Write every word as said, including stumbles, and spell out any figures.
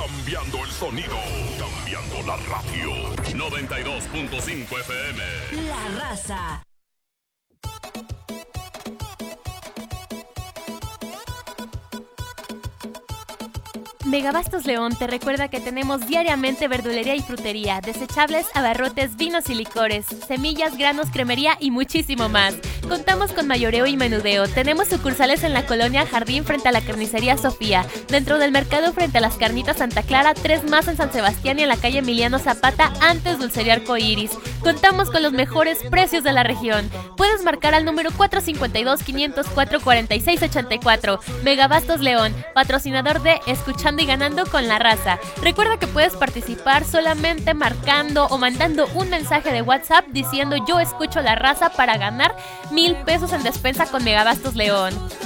Cambiando el sonido, cambiando la radio. noventa y dos punto cinco F M. La Raza. Megabastos León te recuerda que tenemos diariamente verdulería y frutería, desechables, abarrotes, vinos y licores, semillas, granos, cremería y muchísimo más. Contamos con mayoreo y menudeo. Tenemos sucursales en la colonia Jardín frente a la carnicería Sofía, dentro del mercado frente a las carnitas Santa Clara, tres más en San Sebastián y en la calle Emiliano Zapata antes Dulcería Arcoiris. Contamos con los mejores precios de la región. Puedes marcar al número cuatro cinco dos, cinco cero cuatro, cuatro seis ocho cuatro. Megabastos León, patrocinador de Escuchando y Ganando con la Raza. Recuerda que puedes participar solamente marcando o mandando un mensaje de WhatsApp diciendo yo escucho la Raza para ganar mil pesos en despensa con Megabastos León.